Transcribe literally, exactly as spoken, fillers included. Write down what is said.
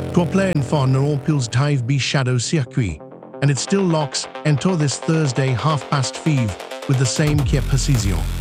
Toi plein fun on Pils Dive B Shadow Circuit, and it still locks enter this Thursday half past five with the same Kia Precision.